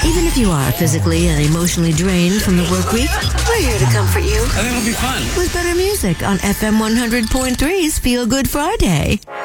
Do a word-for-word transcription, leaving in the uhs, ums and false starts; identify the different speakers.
Speaker 1: Even if you are physically and emotionally drained from the work week, we're here to comfort you.
Speaker 2: I think it'll be fun.
Speaker 1: With better music on F M one hundred point three's Feel Good Friday.